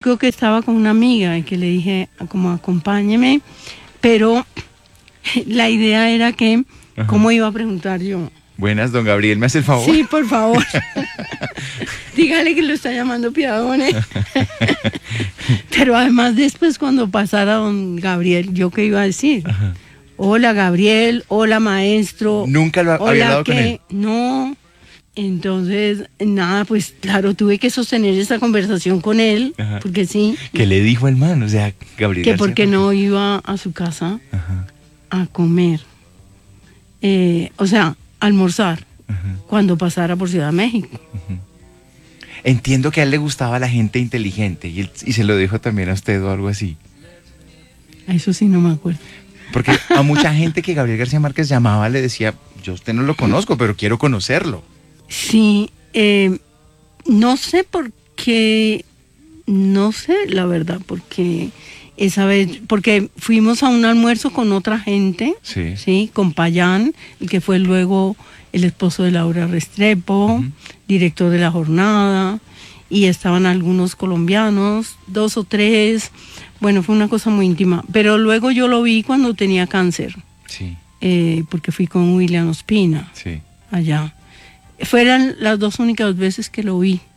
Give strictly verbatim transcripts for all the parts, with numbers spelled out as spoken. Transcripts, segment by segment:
creo que estaba con una amiga y que le dije como acompáñeme, pero la idea era que, ajá, ¿cómo iba a preguntar yo? Buenas, don Gabriel, ¿me hace el favor? Sí, por favor. Dígale que lo está llamando Piadone. Pero además después cuando pasara don Gabriel, ¿yo qué iba a decir? Ajá. Hola Gabriel, hola maestro. ¿Nunca lo hola, había hablado ¿qué? con él? No. Entonces, nada, pues claro, tuve que sostener esa conversación con él, ajá, porque sí. ¿Qué le dijo el man? O sea, Gabriel Que García porque Márquez no iba a su casa, ajá, a comer. Eh, o sea, almorzar, ajá, cuando pasara por Ciudad de México. Uh-huh. Entiendo que a él le gustaba la gente inteligente y, él, y se lo dijo también a usted o algo así. Eso sí no me acuerdo. Porque a mucha gente que Gabriel García Márquez llamaba le decía, yo a usted no lo conozco, pero quiero conocerlo. Sí, eh, no sé por qué, no sé la verdad, porque esa vez, porque fuimos a un almuerzo con otra gente, sí, sí, con Payán, el que fue luego el esposo de Laura Restrepo, uh-huh, director de La Jornada, y estaban algunos colombianos, dos o tres, bueno, fue una cosa muy íntima, pero luego yo lo vi cuando tenía cáncer, sí, eh, porque fui con William Ospina, sí, allá. Fueron las dos únicas veces que lo vi.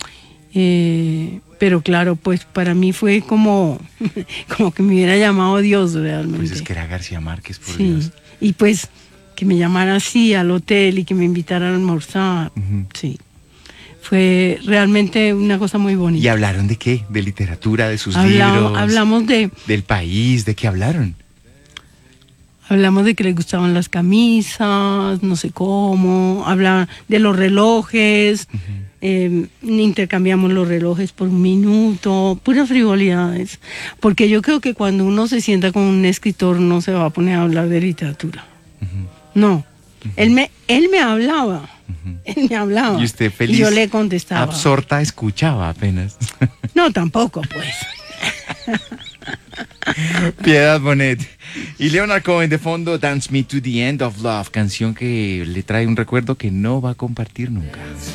Eh, pero claro, pues para mí fue como, como que me hubiera llamado Dios realmente. Pues es que era García Márquez, por sí, Dios. Y pues que me llamara así al hotel y que me invitara a almorzar. Uh-huh. Sí. Fue realmente una cosa muy bonita. ¿Y hablaron de qué? ¿De literatura, de sus Habla, libros? Hablamos de... ¿Del país? ¿De qué hablaron? Hablamos de que le gustaban las camisas, no sé cómo, hablaban de los relojes, uh-huh, eh, intercambiamos los relojes por un minuto, puras frivolidades. Porque yo creo que cuando uno se sienta con un escritor no se va a poner a hablar de literatura. Uh-huh. No, uh-huh, él me, él me hablaba, uh-huh, él me hablaba. Y usted feliz, y yo le contestaba. Absorta, escuchaba apenas. No, tampoco, pues. Piedad Bonet. Y Leonard Cohen de fondo, Dance Me to the End of Love, canción que le trae un recuerdo que no va a compartir nunca.